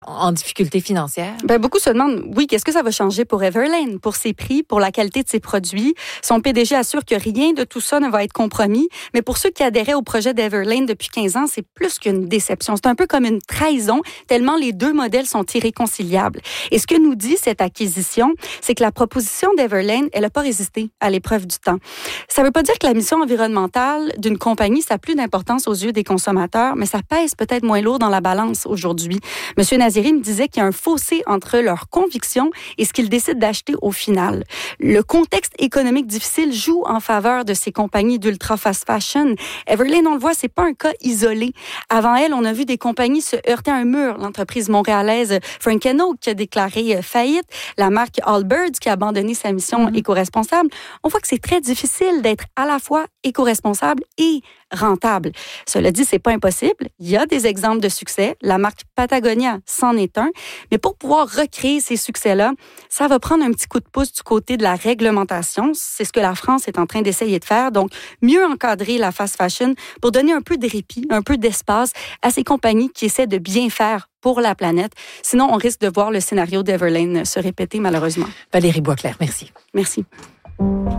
en difficulté financière? Beaucoup se demandent, oui, qu'est-ce que ça va changer pour Everlane, pour ses prix, pour la qualité de ses produits. Son PDG assure que rien de tout ça ne va être compromis. Mais pour ceux qui adhéraient au projet d'Everlane depuis 15 ans, c'est plus qu'une déception. C'est un peu comme une trahison, tellement les deux modèles sont irréconciliables. Et ce que nous dit cette acquisition, c'est que la proposition d'Everlane, elle n'a pas résisté à l'épreuve du temps. Ça ne veut pas dire que la mission environnementale d'une compagnie, ça n'a plus d'importance aux yeux des consommateurs, mais ça pèse peut-être moins lourd dans la balance aujourd'hui. Monsieur Naziri me disait qu'il y a un fossé entre leurs convictions et ce qu'ils décident d'acheter au final. Le contexte économique difficile joue en faveur de ces compagnies d'ultra fast fashion. Everlane, on le voit, c'est pas un cas isolé. Avant elle, on a vu des compagnies se heurter à un mur. L'entreprise montréalaise Frank & Oak qui a déclaré faillite, la marque Allbirds qui a abandonné sa mission éco-responsable. On voit que c'est très difficile d'être à la fois éco-responsable et rentable. Cela dit, c'est pas impossible. Il y a des exemples de succès. La marque Patagonia c'en est un. Mais pour pouvoir recréer ces succès-là, ça va prendre un petit coup de pouce du côté de la réglementation. C'est ce que la France est en train d'essayer de faire. Donc, mieux encadrer la fast fashion pour donner un peu de répit, un peu d'espace à ces compagnies qui essaient de bien faire pour la planète. Sinon, on risque de voir le scénario d'Everlane se répéter malheureusement. Valérie Boisclair, merci. Merci.